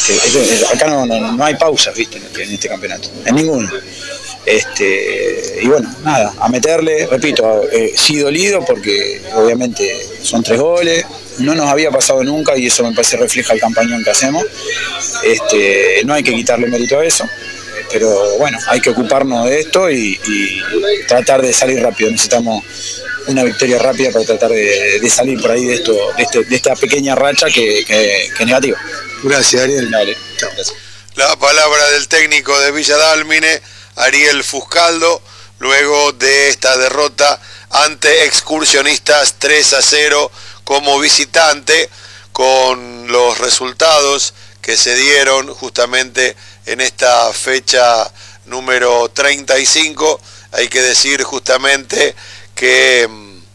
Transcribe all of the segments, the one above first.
Acá no hay pausas, ¿viste? En este campeonato, en ninguno. Y bueno, nada, a meterle, repito, sí dolido porque obviamente son 3 goles, no nos había pasado nunca y eso me parece refleja el campañón que hacemos. No hay que quitarle mérito a eso, pero bueno, hay que ocuparnos de esto y tratar de salir rápido. Necesitamos una victoria rápida para tratar de salir por ahí de esta pequeña racha que es negativa. Gracias, Ariel. Dale, chao, gracias. La palabra del técnico de Villa Dálmine, Ariel Fuscaldo, luego de esta derrota ante Excursionistas 3-0 como visitante, con los resultados que se dieron justamente en esta fecha número 35. Hay que decir justamente que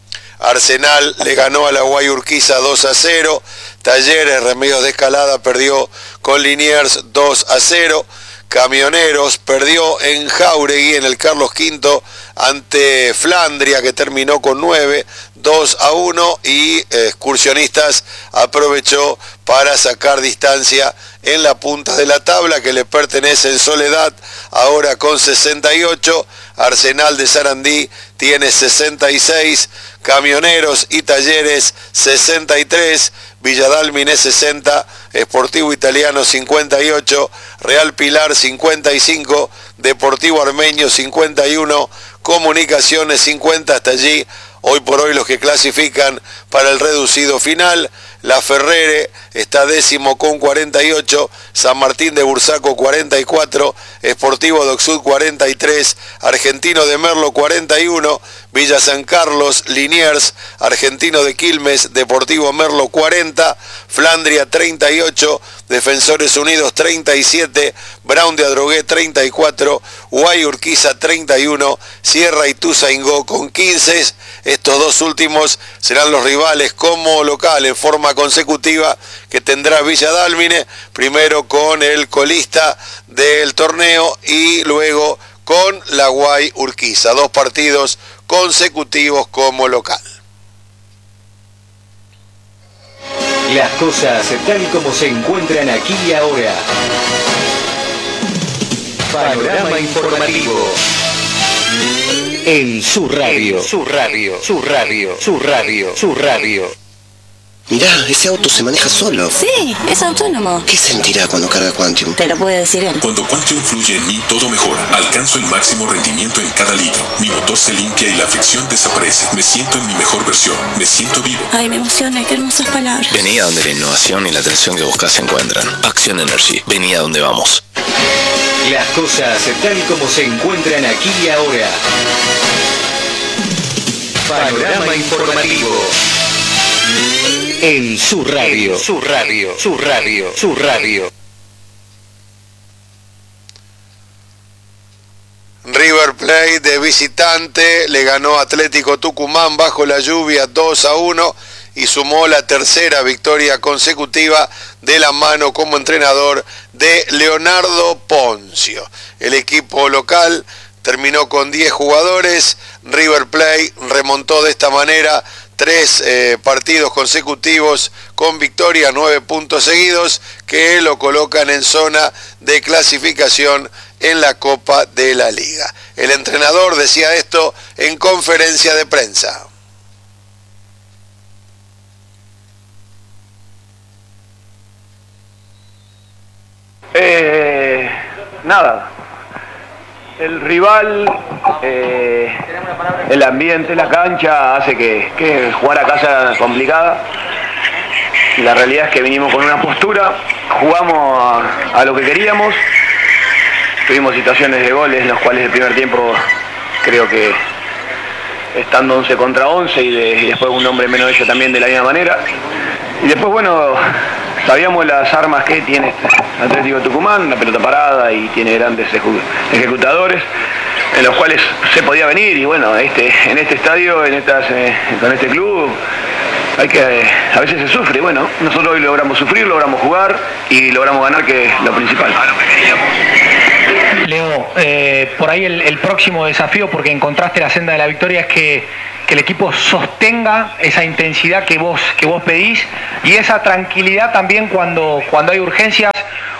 Arsenal le ganó a la Guayurquiza 2-0, Talleres Remedios de Escalada perdió con Liniers 2-0, Camioneros perdió en Jáuregui en el Carlos V ante Flandria, que terminó con 9, 2-1, y Excursionistas aprovechó para sacar distancia en la punta de la tabla, que le pertenece en Soledad, ahora con 68, Arsenal de Sarandí tiene 66, Camioneros y Talleres 63, Villa Dálmine 60, Sportivo Italiano 58, Real Pilar 55, Deportivo Armenio 51, Comunicaciones 50, hasta allí hoy por hoy los que clasifican para el reducido final. La Ferrere está 10º con 48, San Martín de Bursaco 44, Sportivo Docsud 43, Argentino de Merlo 41, Villa San Carlos, Liniers, Argentino de Quilmes, Deportivo Merlo 40, Flandria 38, Defensores Unidos 37, Brown de Adrogué 34, Guayurquiza 31, Sierra y Ituzaingó con 15. Estos dos últimos serán los rivales como local en forma consecutiva que tendrá Villa Dálmine, primero con el colista del torneo y luego con la Guayurquiza, 2 partidos consecutivos como local. Las cosas tal como se encuentran aquí y ahora. Panorama informativo. En su radio, su radio, su radio, su radio, su radio. Mirá, ese auto se maneja solo. Sí, es autónomo. ¿Qué sentirá cuando carga Quantium? Te lo puede decir él. Cuando Quantium fluye en mí, todo mejora. Alcanzo el máximo rendimiento en cada litro. Mi motor se limpia y la fricción desaparece. Me siento en mi mejor versión. Me siento vivo. Ay, me emociona, qué hermosas palabras. Vení a donde la innovación y la atención que buscas se encuentran. Action Energy. Vení a donde vamos. Las cosas tal como se encuentran aquí y ahora. Panorama informativo. En su radio, su radio, su radio, su radio. River Plate de visitante le ganó a Atlético Tucumán bajo la lluvia 2-1 y sumó la tercera victoria consecutiva de la mano como entrenador de Leonardo Poncio. El equipo local terminó con 10 jugadores. River Plate remontó de esta manera 3 partidos consecutivos con victoria, 9 puntos seguidos que lo colocan en zona de clasificación en la Copa de la Liga. El entrenador decía esto en conferencia de prensa. Nada, el rival, el ambiente, la cancha hace que jugar acá sea complicada. La realidad es que vinimos con una postura, jugamos a lo que queríamos, tuvimos situaciones de goles en los cuales el primer tiempo creo que estando 11 contra 11 y después un hombre menos de ellos también de la misma manera. Y después, bueno, sabíamos las armas que tiene Atlético Tucumán, la pelota parada, y tiene grandes ejecutadores en los cuales se podía venir. Y bueno, en este estadio, con este club, a veces se sufre. Bueno, nosotros hoy logramos sufrir, logramos jugar y logramos ganar, que es lo principal. Leo, por ahí el próximo desafío, porque encontraste la senda de la victoria, es que el equipo sostenga esa intensidad que vos pedís y esa tranquilidad también cuando hay urgencias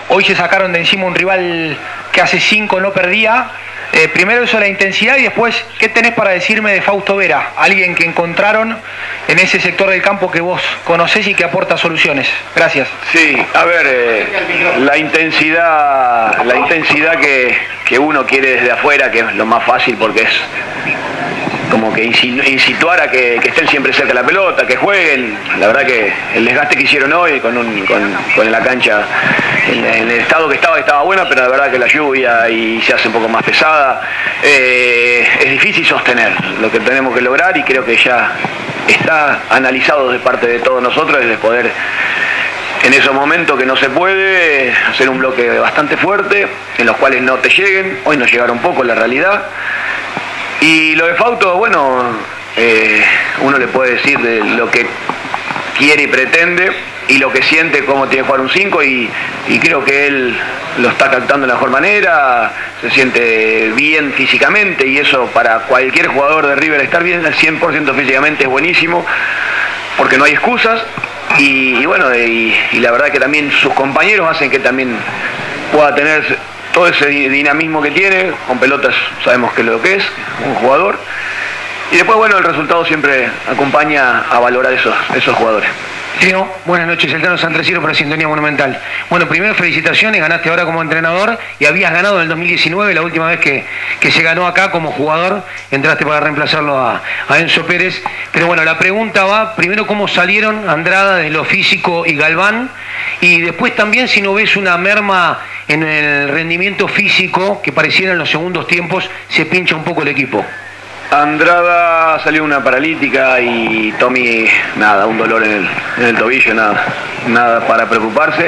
Hoy se sacaron de encima un rival que hace 5 no perdía. Primero eso, la intensidad, y después, ¿qué tenés para decirme de Fausto Vera? Alguien que encontraron en ese sector del campo que vos conocés y que aporta soluciones. Gracias. Sí, a ver, la intensidad que uno quiere desde afuera, que es lo más fácil porque es como que incituar a que estén siempre cerca de la pelota, que jueguen. La verdad que el desgaste que hicieron hoy con la cancha en el estado que estaba buena, pero la verdad que la lluvia y se hace un poco más pesada, es difícil sostener. Lo que tenemos que lograr, y creo que ya está analizado de parte de todos nosotros, es de poder en esos momentos que no se puede hacer un bloque bastante fuerte, en los cuales no te lleguen. Hoy nos llegaron poco, la realidad. Y lo de Fausto, bueno, uno le puede decir de lo que quiere y pretende y lo que siente, cómo tiene que jugar un 5, y creo que él lo está captando de la mejor manera, se siente bien físicamente, y eso para cualquier jugador de River, estar bien al 100% físicamente es buenísimo, porque no hay excusas, y bueno, y la verdad que también sus compañeros hacen que también pueda tener todo ese dinamismo que tiene, con pelotas sabemos que es lo que es, un jugador. Y después, bueno, el resultado siempre acompaña a valorar esos jugadores. Leo, buenas noches, Eltano Santreciero para Sintonía Monumental. Bueno, primero felicitaciones, ganaste ahora como entrenador y habías ganado en el 2019, la última vez que se ganó acá como jugador, entraste para reemplazarlo a Enzo Pérez. Pero bueno, la pregunta va, primero, ¿cómo salieron Andrada de lo físico y Galván? Y después también, si no ves una merma en el rendimiento físico, que pareciera en los segundos tiempos se pincha un poco el equipo. Andrada salió una paralítica y Tommy, nada, un dolor en el tobillo, nada para preocuparse.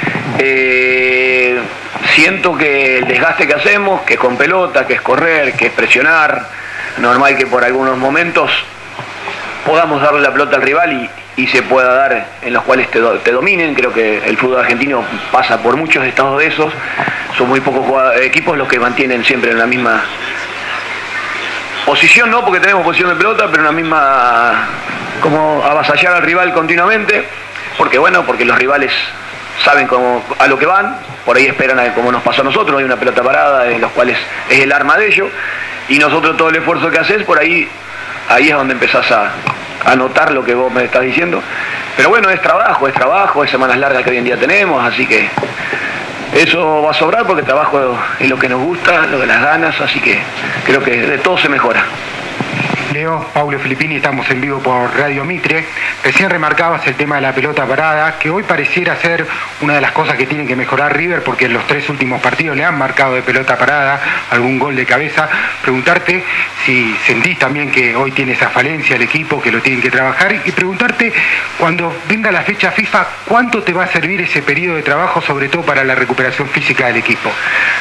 Siento que el desgaste que hacemos, que es con pelota, que es correr, que es presionar, normal que por algunos momentos podamos darle la pelota al rival y se pueda dar en los cuales te dominen. Creo que el fútbol argentino pasa por muchos estados de esos. Son muy pocos equipos los que mantienen siempre en la misma posición, no porque tenemos posición de pelota, pero en la misma, como avasallar al rival continuamente, porque los rivales saben a lo que van, por ahí esperan como nos pasó a nosotros, hay una pelota parada en los cuales es el arma de ellos, y nosotros todo el esfuerzo que haces, por ahí es donde empezás a notar lo que vos me estás diciendo. Pero bueno, es trabajo, es semanas largas que hoy en día tenemos, así que eso va a sobrar porque el trabajo es lo que nos gusta, lo de las ganas, así que creo que de todo se mejora. Leo, Paulo Filippini, estamos en vivo por Radio Mitre. Recién remarcabas el tema de la pelota parada, que hoy pareciera ser una de las cosas que tiene que mejorar River, porque en los 3 últimos partidos le han marcado de pelota parada, algún gol de cabeza. Preguntarte si sentís también que hoy tiene esa falencia el equipo, que lo tienen que trabajar, y preguntarte, cuando venga la fecha FIFA, ¿cuánto te va a servir ese periodo de trabajo, sobre todo para la recuperación física del equipo?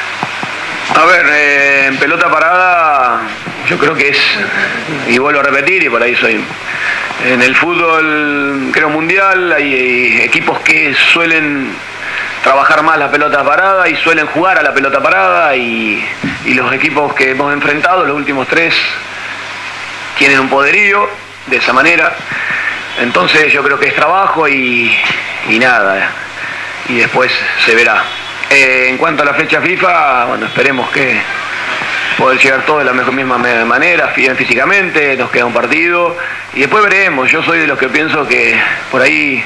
A ver, en pelota parada yo creo que es, y vuelvo a repetir, y por ahí soy, en el fútbol creo mundial hay equipos que suelen trabajar más la pelota parada y suelen jugar a la pelota parada, y los equipos que hemos enfrentado, los últimos 3, tienen un poderío de esa manera. Entonces yo creo que es trabajo y nada, y después se verá. En cuanto a la fecha FIFA, bueno, esperemos que poder llegar todos de la misma manera, bien físicamente, nos queda un partido y después veremos. Yo soy de los que pienso que por ahí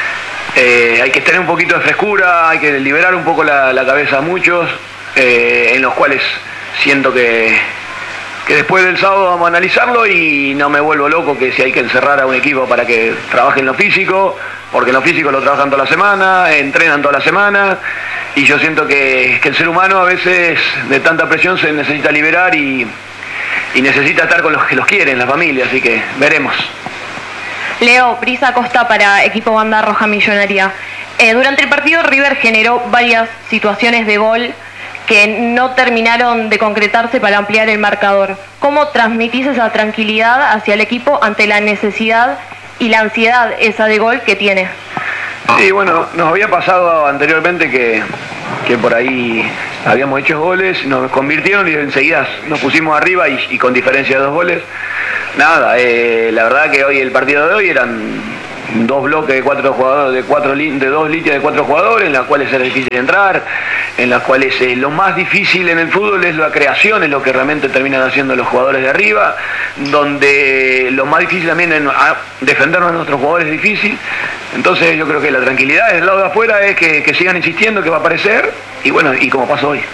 hay que tener un poquito de frescura, hay que liberar un poco la cabeza a muchos, en los cuales siento que después del sábado vamos a analizarlo y no me vuelvo loco que si hay que encerrar a un equipo para que trabaje en lo físico, porque en lo físico lo trabajan toda la semana, entrenan toda la semana, y yo siento que el ser humano a veces de tanta presión se necesita liberar y necesita estar con los que los quieren, la familia, así que veremos. Leo, Brisa Costa para Equipo Banda Roja Millonaria. Durante el partido River generó varias situaciones de gol que no terminaron de concretarse para ampliar el marcador. ¿Cómo transmitís esa tranquilidad hacia el equipo ante la necesidad y la ansiedad esa de gol que tiene? Sí, bueno, nos había pasado anteriormente que por ahí habíamos hecho goles, nos convirtieron y enseguida nos pusimos arriba y con diferencia de 2 goles. Nada, la verdad que hoy el partido de hoy eran 2 bloques de 4 jugadores, de 2 líneas de 4 jugadores, en las cuales es difícil entrar, en las cuales lo más difícil en el fútbol es la creación, es lo que realmente terminan haciendo los jugadores de arriba, donde lo más difícil también es defendernos a nuestros jugadores es difícil. Entonces yo creo que la tranquilidad del lado de afuera es que sigan insistiendo, que va a aparecer, y bueno, y como pasó hoy.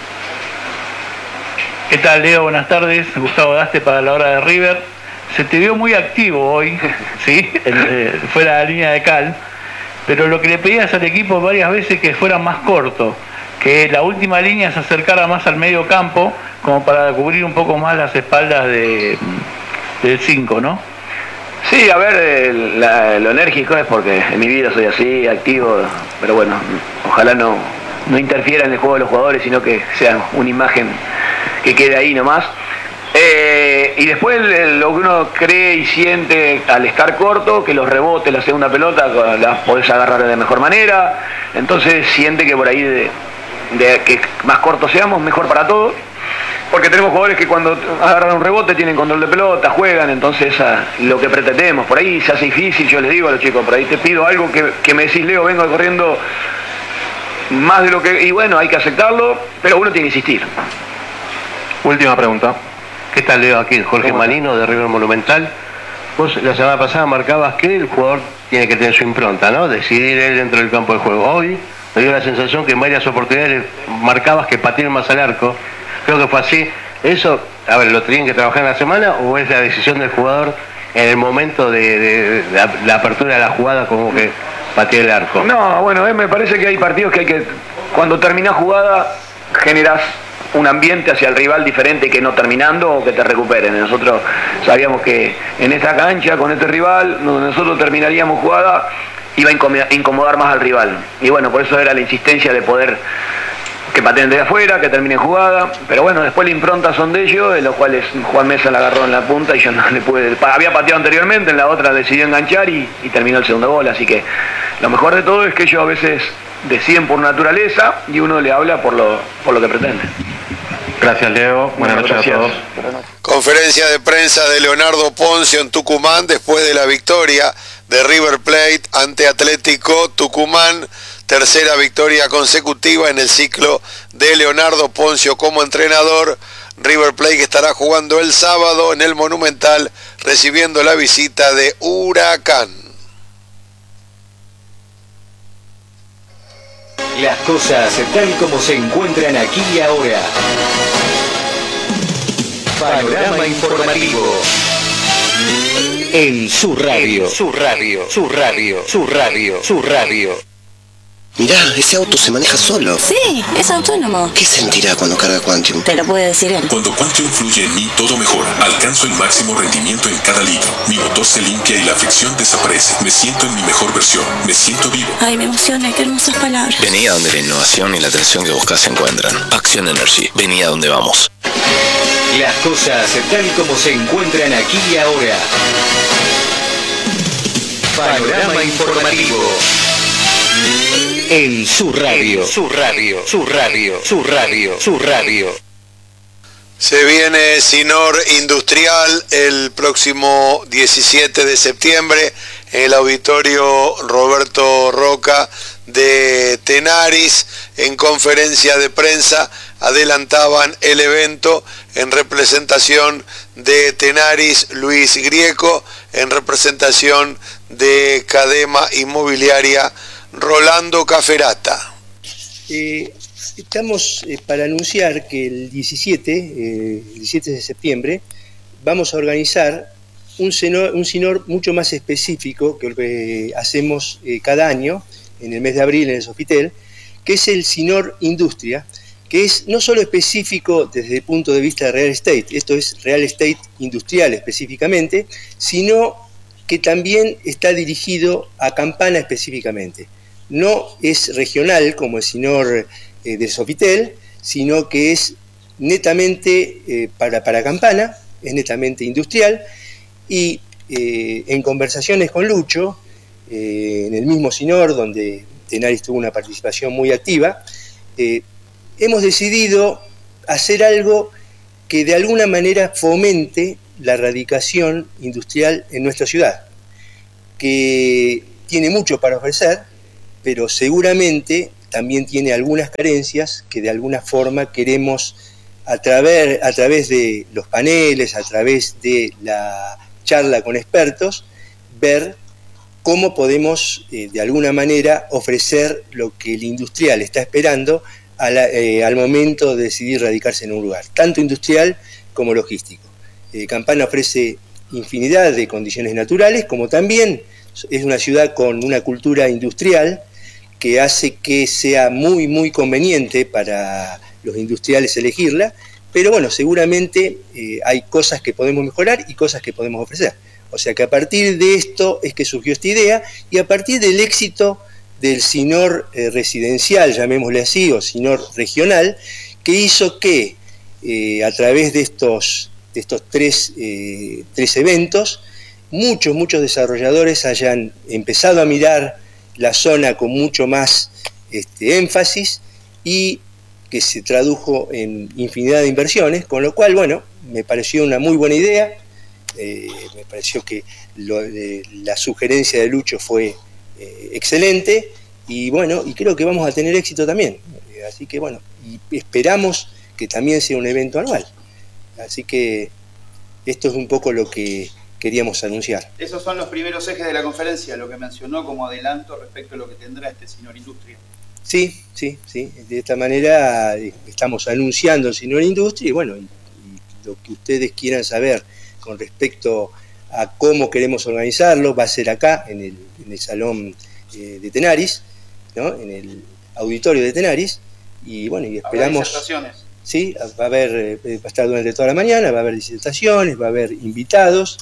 ¿Qué tal, Leo? Buenas tardes. Gustavo Daste para la hora de River. Se te vio muy activo hoy, ¿sí? Fuera de la línea de cal, pero lo que le pedías al equipo varias veces que fuera más corto, que la última línea se acercara más al medio campo, como para cubrir un poco más las espaldas del 5, ¿no? Sí, a ver, lo enérgico es porque en mi vida soy así, activo, pero bueno, ojalá no interfiera en el juego de los jugadores, sino que sea una imagen que quede ahí nomás. Y después lo que uno cree y siente al estar corto, que los rebotes, la segunda pelota, las podés agarrar de mejor manera, entonces siente que por ahí de que más cortos seamos, mejor para todos, porque tenemos jugadores que cuando agarran un rebote tienen control de pelota, juegan, entonces lo que pretendemos, por ahí se hace difícil, yo les digo a los chicos, por ahí te pido algo que me decís, Leo, vengo corriendo más de lo que... Y bueno, hay que aceptarlo, pero uno tiene que insistir. Última pregunta. ¿Qué tal, Leo? Aquí Jorge Malino de River Monumental. Vos la semana pasada marcabas que el jugador tiene que tener su impronta, ¿no? Decidir él dentro del campo de juego. Hoy me dio la sensación que en varias oportunidades marcabas que pateen más al arco. Creo que fue así. ¿Eso, a ver, lo tienen que trabajar en la semana o es la decisión del jugador en el momento de la apertura de la jugada como que patee el arco? No, bueno, me parece que hay partidos que hay que, cuando terminás jugada, generás un ambiente hacia el rival diferente que no terminando o que te recuperen. Nosotros sabíamos que en esta cancha, con este rival, donde nosotros terminaríamos jugada, iba a incomodar más al rival. Y bueno, por eso era la insistencia de poder que pateen de afuera, que terminen jugada. Pero bueno, después la impronta son de ellos, de los cuales Juan Mesa la agarró en la punta y yo no le pude... Había pateado anteriormente, en la otra decidió enganchar y terminó el segundo gol. Así que lo mejor de todo es que ellos a veces deciden por naturaleza y uno le habla por lo que pretende. Gracias, Leo. Buenas noches a todos. Conferencia de prensa de Leonardo Poncio en Tucumán después de la victoria de River Plate ante Atlético Tucumán. Tercera victoria consecutiva en el ciclo de Leonardo Poncio como entrenador. River Plate que estará jugando el sábado en el Monumental recibiendo la visita de Huracán. Las cosas tal como se encuentran aquí y ahora. Panorama informativo. En su radio. Su radio. Su radio. Su radio. Su radio. Mirá, ese auto se maneja solo. Sí, es autónomo. ¿Qué sentirá cuando carga Quantium? Te lo puede decir él. Cuando Quantium fluye en mí, todo mejora. Alcanzo el máximo rendimiento en cada litro. Mi motor se limpia y la fricción desaparece. Me siento en mi mejor versión. Me siento vivo. Ay, me emociona, qué hermosas palabras. Vení a donde la innovación y la atención que buscas se encuentran. Action Energy. Vení a donde vamos. Las cosas tal como se encuentran aquí y ahora. Panorama informativo. En su radio. Su radio. Su radio. Su radio. Su radio. Se viene Sinor Industrial el próximo 17 de septiembre en el auditorio Roberto Roca de Tenaris. En conferencia de prensa adelantaban el evento en representación de Tenaris Luis Grieco, en representación de Cadema Inmobiliaria Rolando Caferata. Estamos para anunciar que el 17 de septiembre vamos a organizar un Sinor mucho más específico que lo que hacemos cada año en el mes de abril en el Sofitel, que es el Sinor Industria, que es no solo específico desde el punto de vista de real estate, esto es real estate industrial específicamente, sino que también está dirigido a Campana específicamente. No es regional como el Sinor del Sofitel, sino que es netamente para Campana, es netamente industrial, y en conversaciones con Lucho, en el mismo Sinor donde Tenaris tuvo una participación muy activa, hemos decidido hacer algo que de alguna manera fomente la radicación industrial en nuestra ciudad, que tiene mucho para ofrecer, pero seguramente también tiene algunas carencias que de alguna forma queremos a través de los paneles, a través de la charla con expertos, ver cómo podemos de alguna manera ofrecer lo que el industrial está esperando al momento de decidir radicarse en un lugar, tanto industrial como logístico. Campana ofrece infinidad de condiciones naturales, como también es una ciudad con una cultura industrial que hace que sea muy, muy conveniente para los industriales elegirla, pero bueno, seguramente hay cosas que podemos mejorar y cosas que podemos ofrecer. O sea que a partir de esto es que surgió esta idea, y a partir del éxito del SINOR residencial, llamémosle así, o SINOR regional, que hizo que a través de estos tres eventos, muchos desarrolladores hayan empezado a mirar la zona con mucho más énfasis, y que se tradujo en infinidad de inversiones, con lo cual, bueno, me pareció una muy buena idea. Me pareció que la sugerencia de Lucho fue excelente, y bueno, y creo que vamos a tener éxito también. Así que bueno, y esperamos que también sea un evento anual. Así que esto es un poco lo que queríamos anunciar. Esos son los primeros ejes de la conferencia, lo que mencionó como adelanto respecto a lo que tendrá este SINOR Industria. Sí. De esta manera estamos anunciando el SINOR Industria, y bueno, y lo que ustedes quieran saber con respecto a cómo queremos organizarlo, va a ser acá, en el salón de Tenaris, ¿no? En el auditorio de Tenaris, y bueno, y esperamos... ¿Habrá disertaciones? Sí, va a estar durante toda la mañana, va a haber disertaciones, va a haber invitados,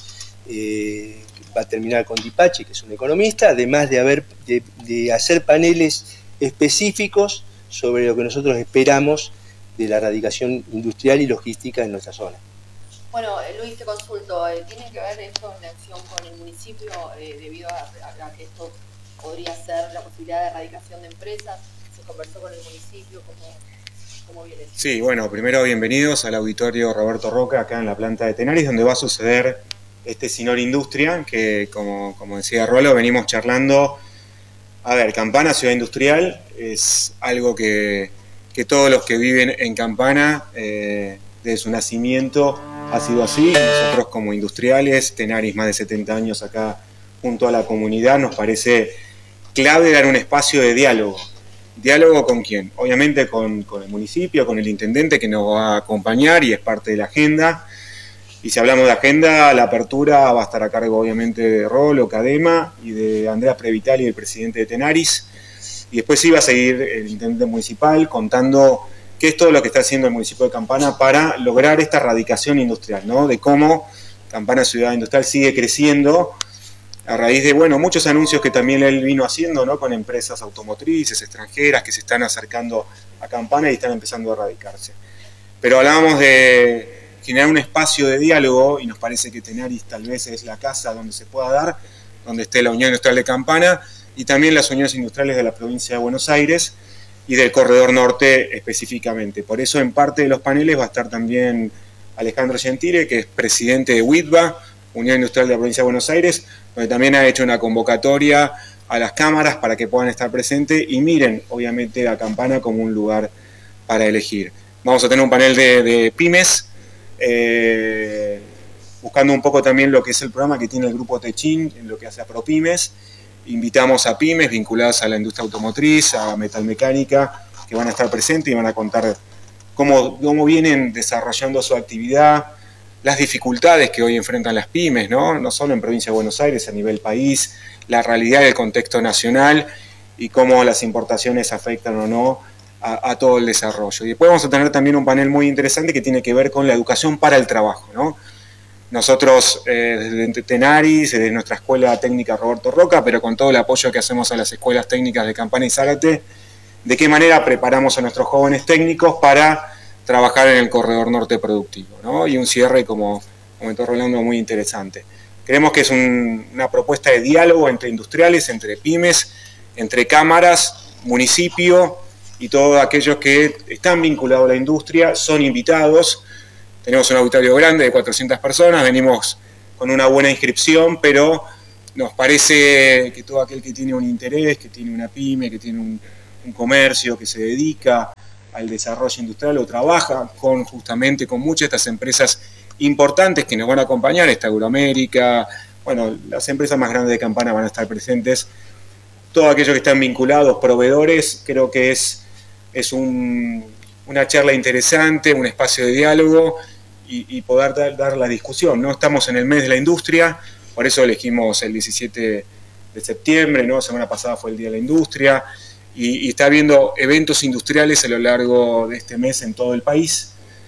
va a terminar con Dipache, que es un economista, además de hacer paneles específicos sobre lo que nosotros esperamos de la radicación industrial y logística en nuestra zona. Bueno, Luis, te consulto, ¿tiene que ver esto en acción con el municipio debido a que esto podría ser la posibilidad de erradicación de empresas? ¿Se conversó con el municipio? ¿Cómo viene eso? Sí, bueno, primero bienvenidos al auditorio Roberto Roca, acá en la planta de Tenaris, donde va a suceder este SINOR Industria, que como decía Rolo, venimos charlando. A ver, Campana, ciudad industrial, es algo que todos los que viven en Campana, desde su nacimiento, ha sido así. Nosotros como industriales, Tenaris más de 70 años acá junto a la comunidad, nos parece clave dar un espacio de diálogo. ¿Diálogo con quién? Obviamente con el municipio, con el intendente que nos va a acompañar y es parte de la agenda. Y si hablamos de agenda, la apertura va a estar a cargo obviamente de Rolo, Cadema y de Andrea Previtali, el presidente de Tenaris. Y después sí va a seguir el intendente municipal contando qué es todo lo que está haciendo el municipio de Campana para lograr esta radicación industrial, ¿no? De cómo Campana, ciudad industrial, sigue creciendo a raíz de, bueno, muchos anuncios que también él vino haciendo, ¿no? Con empresas automotrices extranjeras que se están acercando a Campana y están empezando a radicarse. Pero hablábamos de generar un espacio de diálogo, y nos parece que Tenaris tal vez es la casa donde se pueda dar, donde esté la Unión Industrial de Campana y también las uniones industriales de la provincia de Buenos Aires y del Corredor Norte específicamente. Por eso en parte de los paneles va a estar también Alejandro Gentile, que es presidente de WITBA, Unión Industrial de la provincia de Buenos Aires, donde también ha hecho una convocatoria a las cámaras para que puedan estar presentes y miren obviamente a Campana como un lugar para elegir. Vamos a tener un panel de pymes, buscando un poco también lo que es el programa que tiene el grupo Techin en lo que hace a ProPymes. Invitamos a pymes vinculadas a la industria automotriz, a metalmecánica, que van a estar presentes y van a contar cómo vienen desarrollando su actividad, las dificultades que hoy enfrentan las pymes, no solo en provincia de Buenos Aires, a nivel país, la realidad del contexto nacional y cómo las importaciones afectan o no a todo el desarrollo. Y después vamos a tener también un panel muy interesante que tiene que ver con la educación para el trabajo, ¿no? Nosotros desde Tenaris, desde nuestra escuela técnica Roberto Roca, pero con todo el apoyo que hacemos a las escuelas técnicas de Campana y Zárate, de qué manera preparamos a nuestros jóvenes técnicos para trabajar en el corredor norte productivo, ¿no? Y un cierre, como comentó Rolando, muy interesante. Creemos que es una propuesta de diálogo entre industriales, entre pymes, entre cámaras, municipio y todos aquellos que están vinculados a la industria son invitados. Tenemos un auditorio grande de 400 personas, venimos con una buena inscripción, pero nos parece que todo aquel que tiene un interés, que tiene una pyme, que tiene un comercio, que se dedica al desarrollo industrial o trabaja justamente con muchas de estas empresas importantes que nos van a acompañar, esta Euroamérica, bueno, las empresas más grandes de Campana van a estar presentes, todos aquellos que están vinculados, proveedores, creo que es una charla interesante, un espacio de diálogo y poder dar la discusión, ¿no? Estamos en el mes de la industria, por eso elegimos el 17 de septiembre, ¿no? Semana pasada fue el Día de la Industria, y está habiendo eventos industriales a lo largo de este mes en todo el país,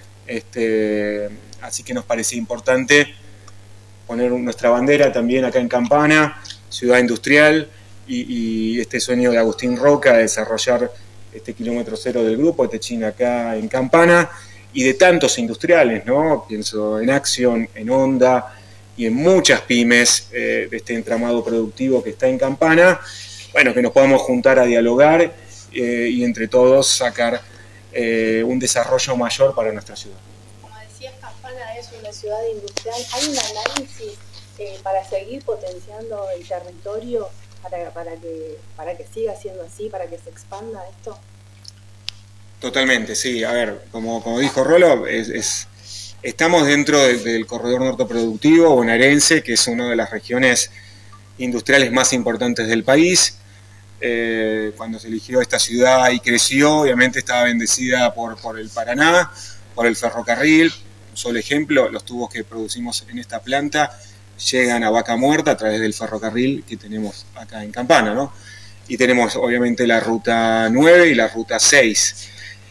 así que nos parece importante poner nuestra bandera también acá en Campana, ciudad industrial, y este sueño de Agustín Roca de desarrollar este kilómetro cero del grupo, Techin acá en Campana, y de tantos industriales, ¿no? Pienso en Action, en Honda y en muchas pymes de este entramado productivo que está en Campana, bueno, que nos podamos juntar a dialogar y entre todos sacar un desarrollo mayor para nuestra ciudad. Como decías, Campana es una ciudad industrial. ¿Hay un análisis para seguir potenciando el territorio para que siga siendo así, para que se expanda esto? Totalmente, sí. A ver, como dijo Rolo, estamos dentro del corredor norte productivo bonaerense, que es una de las regiones industriales más importantes del país. Cuando se eligió esta ciudad y creció, obviamente estaba bendecida por el Paraná, por el ferrocarril. Un solo ejemplo, los tubos que producimos en esta planta llegan a Vaca Muerta a través del ferrocarril que tenemos acá en Campana, ¿no? Y tenemos obviamente la ruta 9 y la ruta 6.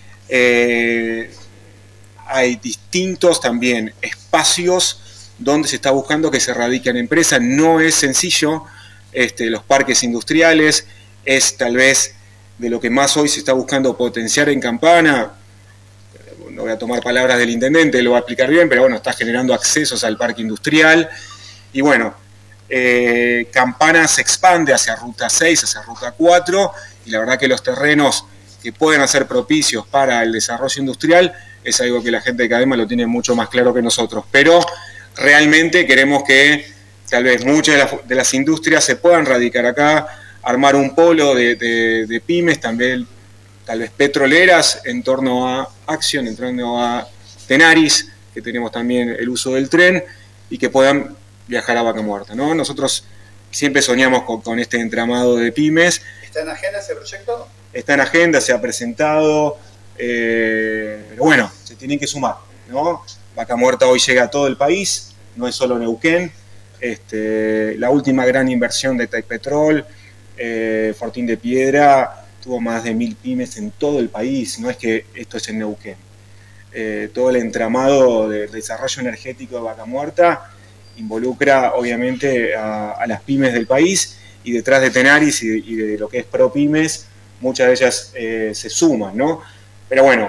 Hay distintos también espacios donde se está buscando que se radiquen empresas. No es sencillo, los parques industriales es tal vez de lo que más hoy se está buscando potenciar en Campana. No voy a tomar palabras del intendente, lo va a explicar bien, pero bueno, está generando accesos al parque industrial. Y bueno, Campana se expande hacia Ruta 6, hacia Ruta 4, y la verdad que los terrenos que pueden ser propicios para el desarrollo industrial es algo que la gente de Cadema lo tiene mucho más claro que nosotros. Pero realmente queremos que tal vez muchas de las industrias se puedan radicar acá, armar un polo de pymes, también tal vez petroleras, en torno a Action, en torno a Tenaris, que tenemos también el uso del tren, y que puedan viajar a Vaca Muerta, ¿no? Nosotros siempre soñamos con este entramado de pymes. ¿Está en agenda ese proyecto? Está en agenda, se ha presentado, pero bueno, se tienen que sumar, ¿no? Vaca Muerta hoy llega a todo el país, no es solo Neuquén. La última gran inversión de Taipetrol, Fortín de Piedra, tuvo más de 1000 pymes en todo el país, no es que esto es en Neuquén. Todo el entramado de desarrollo energético de Vaca Muerta involucra obviamente a las pymes del país, y detrás de Tenaris y de lo que es ProPymes, muchas de ellas se suman, ¿no? Pero bueno,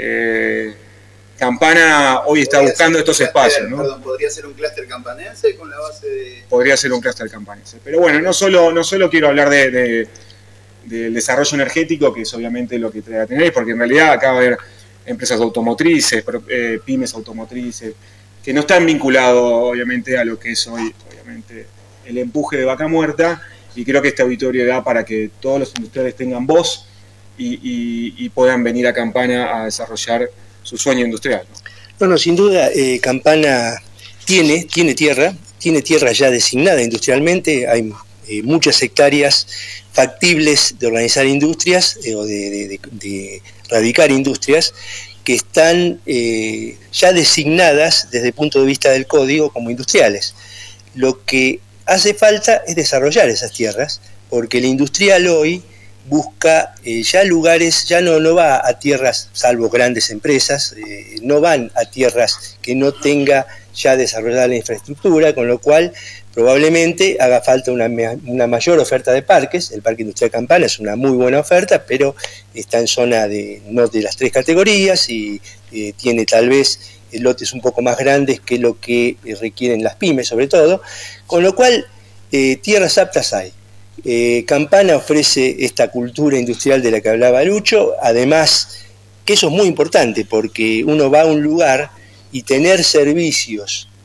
Campana hoy está buscando estos espacios, ¿no? Perdón, ¿podría ser un clúster campanense con la base de...? Podría ser un clúster campanense. Pero bueno, no solo quiero hablar del desarrollo energético, que es obviamente lo que trae a Tenaris, porque en realidad acá va a haber empresas automotrices, pymes automotrices, que no están vinculados obviamente a lo que es hoy obviamente el empuje de Vaca Muerta, y creo que este auditorio da para que todos los industriales tengan voz y puedan venir a Campana a desarrollar su sueño industrial, ¿no? Bueno, sin duda, Campana tiene tierra ya designada industrialmente, hay muchas hectáreas factibles de organizar industrias o de radicar industrias que están ya designadas desde el punto de vista del código como industriales. Lo que hace falta es desarrollar esas tierras, porque el industrial hoy busca ya lugares, ya no va a tierras, salvo grandes empresas, no van a tierras que no tenga ya desarrollada la infraestructura, con lo cual probablemente haga falta una mayor oferta de parques. El Parque Industrial Campana es una muy buena oferta, pero está en zona no de las 3 categorías y tiene tal vez lotes un poco más grandes que lo que requieren las pymes sobre todo, con lo cual tierras aptas hay. Campana ofrece esta cultura industrial de la que hablaba Lucho, además que eso es muy importante porque uno va a un lugar y tener servicios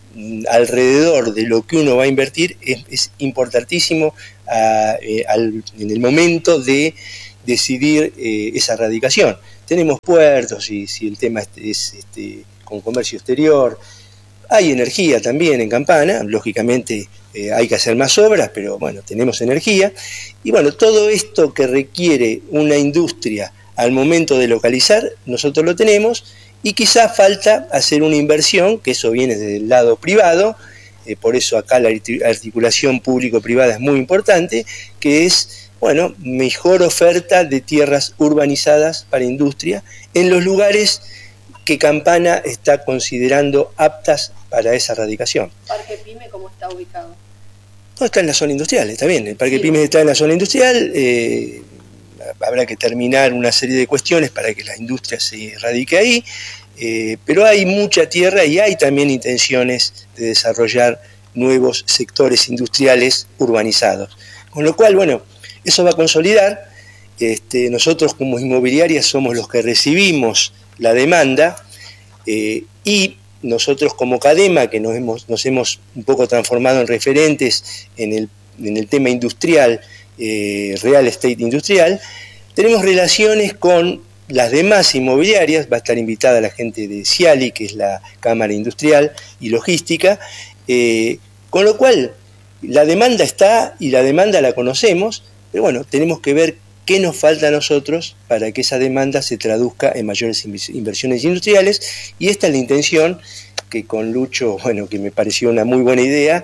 alrededor de lo que uno va a invertir es importantísimo en el momento de decidir esa radicación. Tenemos puertos y si el tema es con comercio exterior, hay energía también en Campana, lógicamente hay que hacer más obras, pero bueno, tenemos energía. Y bueno, todo esto que requiere una industria al momento de localizar, nosotros lo tenemos, y quizás falta hacer una inversión, que eso viene del lado privado, por eso acá la articulación público-privada es muy importante, que es, bueno, mejor oferta de tierras urbanizadas para industria en los lugares que Campana está considerando aptas para esa radicación. ¿Parque Pyme cómo está ubicado? No, está en la zona industrial, está bien, el Parque Pyme está en la zona industrial, habrá que terminar una serie de cuestiones para que la industria se radique ahí, pero hay mucha tierra y hay también intenciones de desarrollar nuevos sectores industriales urbanizados. Con lo cual, bueno, eso va a consolidar. Nosotros como inmobiliaria somos los que recibimos la demanda y nosotros como Cadema, que nos hemos un poco transformado en referentes en el tema industrial, real estate industrial, tenemos relaciones con las demás inmobiliarias. Va a estar invitada la gente de Ciali, que es la Cámara Industrial y Logística, con lo cual la demanda está y la demanda la conocemos, pero bueno, tenemos que ver qué nos falta a nosotros para que esa demanda se traduzca en mayores inversiones industriales, y esta es la intención que con Lucho, bueno, que me pareció una muy buena idea,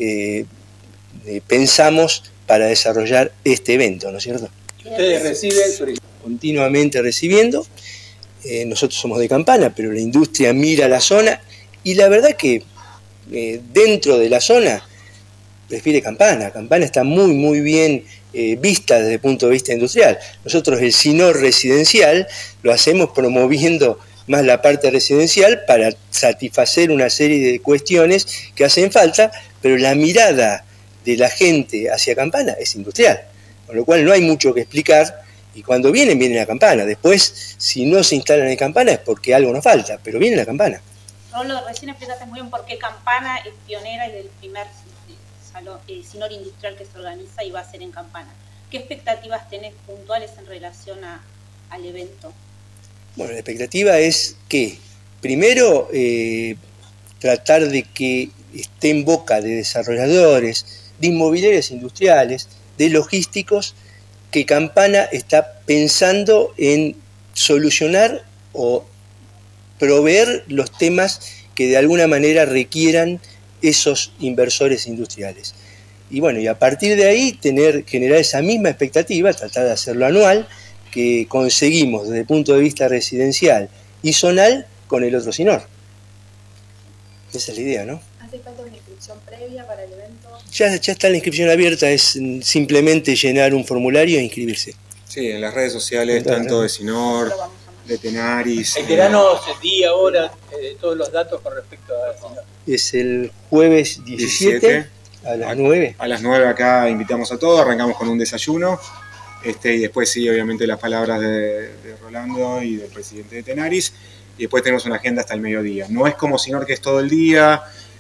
pensamos para desarrollar este evento, ¿no es cierto? Ustedes reciben continuamente recibiendo, nosotros somos de Campana, pero la industria mira la zona y la verdad que dentro de la zona prefiere Campana. Campana está muy muy bien vista desde el punto de vista industrial. Nosotros el SINOR residencial lo hacemos promoviendo más la parte residencial para satisfacer una serie de cuestiones que hacen falta, pero la mirada de la gente hacia Campana es industrial, con lo cual no hay mucho que explicar, y cuando vienen a Campana. Después, si no se instalan en Campana es porque algo nos falta, pero vienen a Campana. Rolo, recién explicaste muy bien por qué Campana es pionera y del primer SINOR industrial que se organiza y va a ser en Campana. ¿Qué expectativas tenés puntuales en relación al evento? Bueno, la expectativa es que, primero, tratar de que esté en boca de desarrolladores, de inmobiliarias industriales, de logísticos, que Campana está pensando en solucionar o proveer los temas que de alguna manera requieran esos inversores industriales. Y bueno, y a partir de ahí generar esa misma expectativa, tratar de hacerlo anual, que conseguimos desde el punto de vista residencial y zonal con el otro SINOR. Esa es la idea, ¿no? ¿Hace falta una inscripción previa para el evento? Ya está la inscripción abierta, es simplemente llenar un formulario e inscribirse. Sí, en las redes sociales, tanto de SINOR, de Tenaris. El verano, día, hora, todos los datos con respecto a SINOR. Es el jueves 17 a las 9. A las 9 acá invitamos a todos, arrancamos con un desayuno. Y después sí, obviamente las palabras de Rolando y del presidente de Tenaris, y después tenemos una agenda hasta el mediodía. No es como SINOR que es todo el día,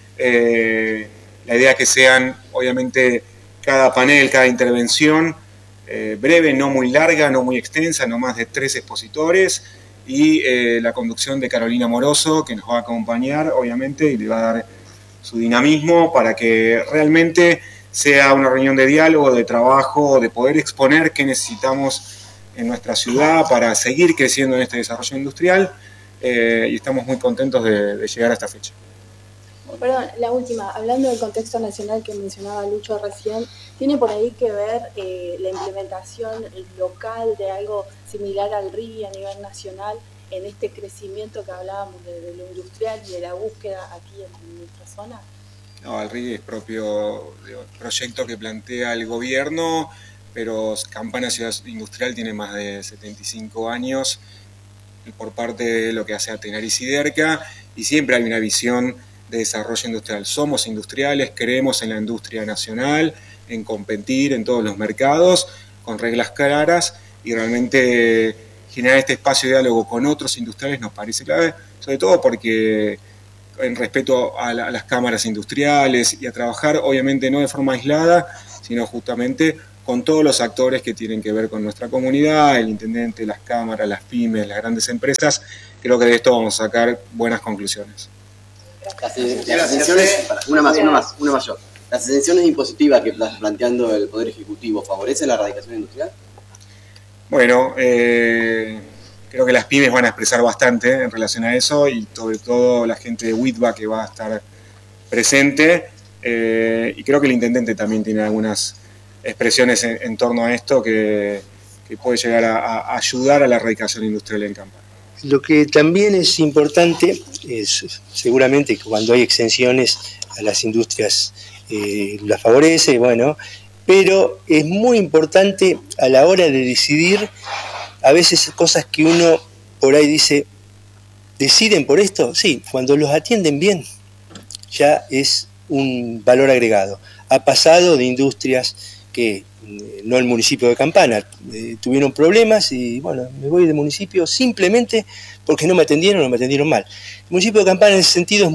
la idea es que sean, obviamente, cada panel, cada intervención, breve, no muy larga, no muy extensa, no más de 3 expositores, y la conducción de Carolina Moroso, que nos va a acompañar, obviamente, y le va a dar su dinamismo para que realmente sea una reunión de diálogo, de trabajo, de poder exponer qué necesitamos en nuestra ciudad para seguir creciendo en este desarrollo industrial, y estamos muy contentos de llegar a esta fecha. Perdón, la última, hablando del contexto nacional que mencionaba Lucho recién, ¿tiene por ahí que ver la implementación local de algo similar al RI a nivel nacional en este crecimiento que hablábamos de lo industrial y de la búsqueda aquí en nuestra zona? No, el RI es propio proyecto que plantea el gobierno, pero Campana Ciudad Industrial tiene más de 75 años por parte de lo que hace a Tenaris y Derca, y siempre hay una visión de desarrollo industrial. Somos industriales, creemos en la industria nacional, en competir en todos los mercados, con reglas claras, y realmente generar este espacio de diálogo con otros industriales nos parece clave, sobre todo porque en respeto a las cámaras industriales y a trabajar, obviamente, no de forma aislada, sino justamente con todos los actores que tienen que ver con nuestra comunidad, el intendente, las cámaras, las pymes, las grandes empresas. Creo que de esto vamos a sacar buenas conclusiones. Las exenciones, una más yo. ¿Las exenciones impositivas que está planteando el Poder Ejecutivo favorecen la erradicación industrial? Bueno, creo que las pymes van a expresar bastante en relación a eso y sobre todo la gente de WITBA que va a estar presente. Y creo que el intendente también tiene algunas expresiones en torno a esto que puede llegar a ayudar a la erradicación industrial en Campana. Lo que también es importante es, seguramente, cuando hay exenciones a las industrias las favorece, bueno, pero es muy importante a la hora de decidir, a veces cosas que uno por ahí dice, ¿deciden por esto? Sí, cuando los atienden bien, ya es un valor agregado. Ha pasado de industrias que, no el municipio de Campana, tuvieron problemas y bueno, me voy del municipio simplemente porque no me atendieron mal. El municipio de Campana en ese sentido es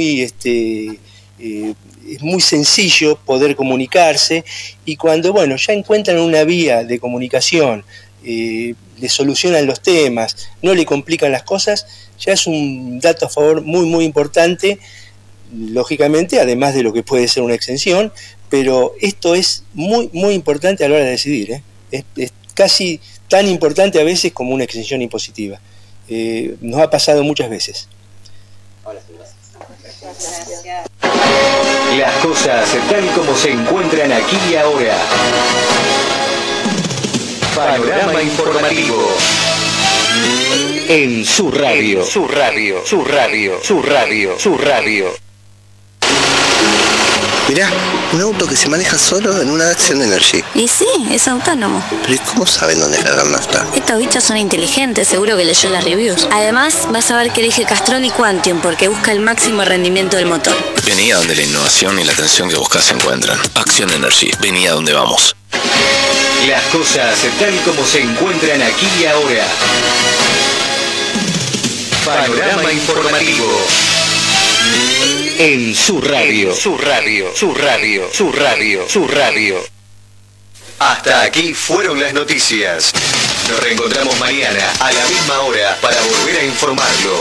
muy sencillo poder comunicarse y cuando bueno ya encuentran una vía de comunicación, le solucionan los temas, no le complican las cosas, ya es un dato a favor muy importante, lógicamente, además de lo que puede ser una exención, pero esto es muy importante a la hora de decidir, es casi tan importante a veces como una exención impositiva. Nos ha pasado muchas veces. Las cosas tal como se encuentran aquí y ahora. Panorama informativo. En su radio. Su radio. Mirá, un auto que se maneja solo en una Action Energy. Y sí, es autónomo. Pero ¿y cómo saben dónde cargar nafta? Estos bichos son inteligentes, seguro que leyó las reviews. Además, vas a ver que elige Castrol y Quantium porque busca el máximo rendimiento del motor. Vení a donde la innovación y la atención que buscas se encuentran. Action Energy, vení a donde vamos. Las cosas tal como se encuentran aquí y ahora. Panorama informativo. En su radio. Su radio. Hasta aquí fueron las noticias. Nos reencontramos mañana a la misma hora para volver a informarlo.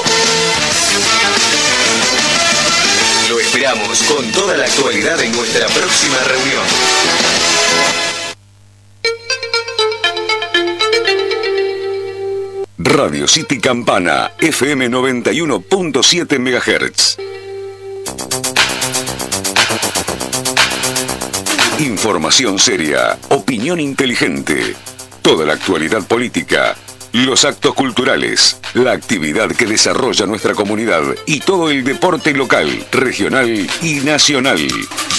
Lo esperamos con toda la actualidad en nuestra próxima reunión. Radio City Campana, FM 91.7 MHz. Información seria, opinión inteligente, toda la actualidad política, los actos culturales, la actividad que desarrolla nuestra comunidad y todo el deporte local, regional y nacional.